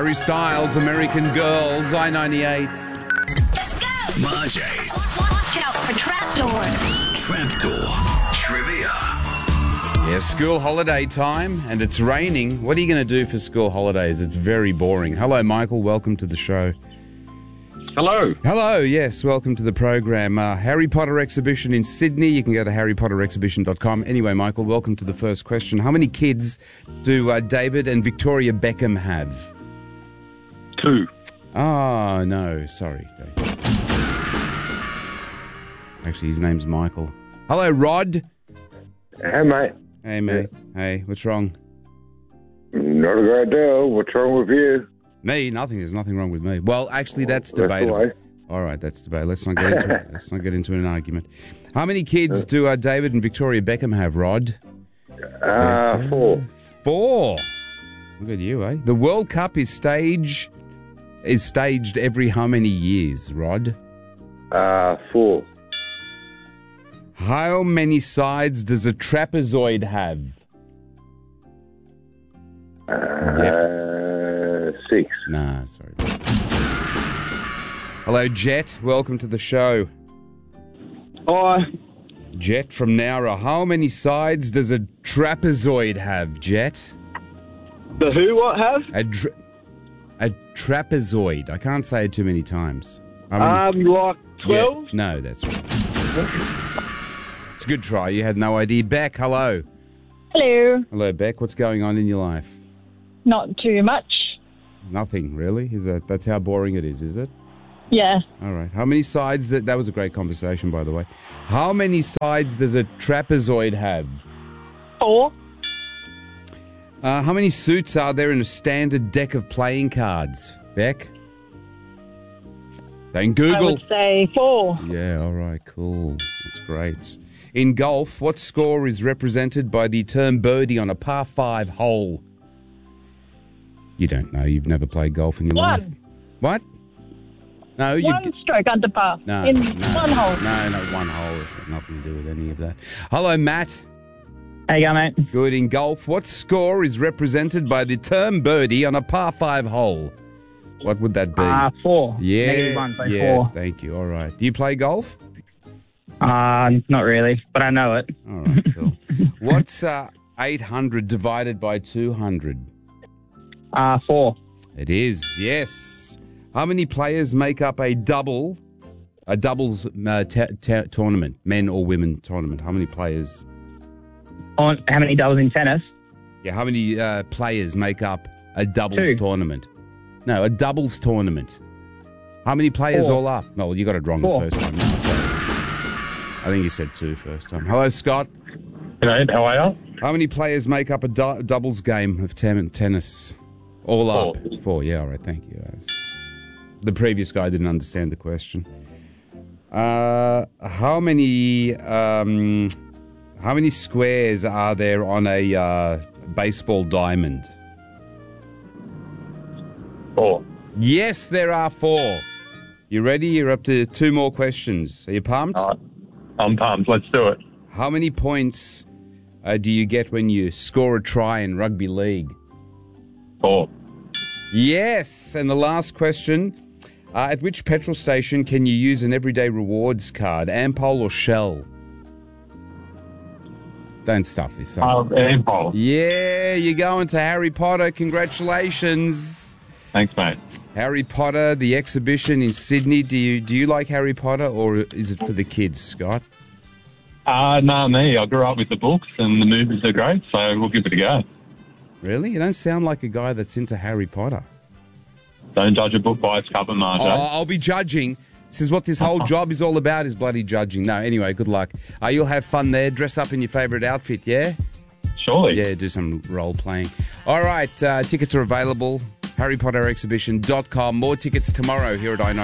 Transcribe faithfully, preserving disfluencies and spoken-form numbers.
Harry Styles, American Girls, I ninety-eight. Let's go! Marjay's Watch out for trapdoors. Trapdoor Trivia. Yeah, school holiday time, and it's raining. What are you going to do for school holidays? It's very boring. Hello, Michael. Welcome to the show. Hello. Hello, yes, welcome to the program. Uh, Harry Potter exhibition in Sydney. You can go to harry potter exhibition dot com. Anyway, Michael, welcome to the first question. How many kids do uh, David and Victoria Beckham have? Two. Oh, no, sorry. Actually, his name's Michael. Hello, Rod. Hey, mate. Hey, mate. Hey, what's wrong? Not a great deal. What's wrong with you? Me? Nothing. There's nothing wrong with me. Well, actually, that's That's the debatable. way. All right, that's debatable. Let's not get into it. Let's not get into an argument. How many kids do uh, David and Victoria Beckham have, Rod? Uh, four. Four. Look at you, eh? The World Cup is stage is staged every how many years, Rod? Uh, four. How many sides does a trapezoid have? Uh, six. Nah, sorry. Hello, Jet. Welcome to the show. Hi. Jet from Nowra. How many sides does a trapezoid have, Jet? The who what have? A, dra- a trapezoid. I can't say it too many times. How many- Um, like twelve? Yeah, no, that's right. It's a good try. You had no idea. Beck, hello. Hello. Hello, Beck. What's going on in your life? Not too much. Nothing, really? Is that that's how boring it is, is it? Yeah. All right. How many sides... That, that was a great conversation, by the way. How many sides does a trapezoid have? Four. Uh, how many suits are there in a standard deck of playing cards? Beck? Don't I Google. would say four. Yeah, all right, cool. That's great. In golf, what score is represented by the term birdie on a par five hole? You don't know. You've never played golf in your One. life. What? No, you. One stroke under par. No, in no, one hole. No, no, one hole. It's got nothing to do with any of that. Hello, Matt. How you going, mate? Good. In golf, what score is represented by the term birdie on a par five hole? What would that be? Uh, four. yeah, Negative one, so yeah. four. Thank you. All right. Do you play golf? Uh, not really, but I know it. All right, cool. What's uh, eight hundred divided by two hundred? Uh, four. It is, yes. How many players make up a double, a doubles uh, t- t- tournament, men or women tournament? How many players? On how many doubles in tennis? Yeah, how many uh, players make up a doubles Two. tournament? No, a doubles tournament. How many players Four. all up? No, well, you got it wrong Four. the first time. No, sorry. I think you said two first time. Hello, Scott. Hello, how are you? How many players make up a du- doubles game of ten- tennis? All up. Four. Four, yeah, all right, thank you. Uh, The previous guy didn't understand the question. Uh, how many um, how many squares are there on a uh, baseball diamond? Four. Yes, there are four. You ready? You're up to two more questions. Are you pumped? All right. I'm pumped. Let's do it. How many points uh, do you get when you score a try in rugby league? Four. Yes. And the last question. Uh, at which petrol station can you use an everyday rewards card, Ampol or Shell? Don't stuff this up. Uh, Ampol. Yeah, you're going to Harry Potter. Congratulations. Thanks, mate. Harry Potter, the exhibition in Sydney. Do you do you like Harry Potter, or is it for the kids, Scott? Uh, nah, me. I grew up with the books and the movies are great, so we'll give it a go. Really? You don't sound like a guy that's into Harry Potter. Don't judge a book by its cover, Marjay. Oh, I'll be judging. This is what this whole job is all about, is bloody judging. No, anyway, good luck. Uh, you'll have fun there. Dress up in your favourite outfit, yeah? Surely. Yeah, do some role-playing. All right, uh, tickets are available. harry potter exhibition dot com. More tickets tomorrow here at I ninety-eight.